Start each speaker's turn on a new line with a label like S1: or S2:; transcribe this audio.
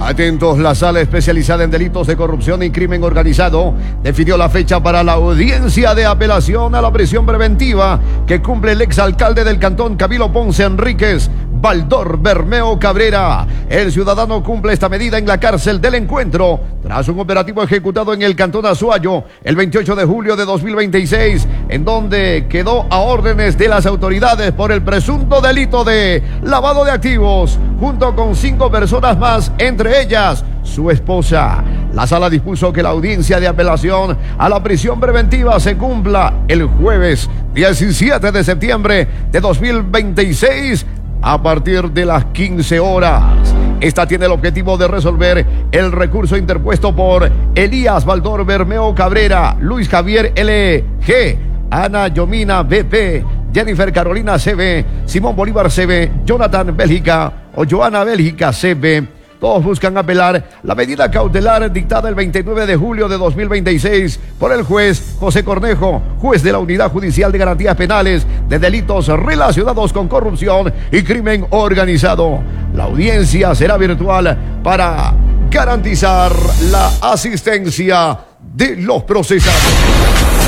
S1: Atentos, la sala especializada en delitos de corrupción y crimen organizado definió la fecha para la audiencia de apelación a la prisión preventiva que cumple el exalcalde del Cantón Camilo Ponce Enríquez, Baldor Bermeo Cabrera. El ciudadano cumple esta medida en la cárcel del Encuentro tras un operativo ejecutado en el Cantón Azuayo el 28 de julio de 2026, en donde quedó a órdenes de las autoridades por el presunto delito de lavado de activos, junto con 5 personas más, entre ellas su esposa. La sala dispuso que la audiencia de apelación a la prisión preventiva se cumpla el jueves 17 de septiembre de 2026 a partir de las 15 horas. Esta tiene el objetivo de resolver el recurso interpuesto por Elías Baldor Bermeo Cabrera, Luis Javier LG, Ana Yomina BP, Jennifer Carolina CB, Simón Bolívar CB, Jonathan Bélgica o Joana Bélgica CB. Todos buscan apelar la medida cautelar dictada el 29 de julio de 2026 por el juez José Cornejo, juez de la Unidad Judicial de Garantías Penales de Delitos Relacionados con Corrupción y Crimen Organizado. La audiencia será virtual para garantizar la asistencia de los procesados.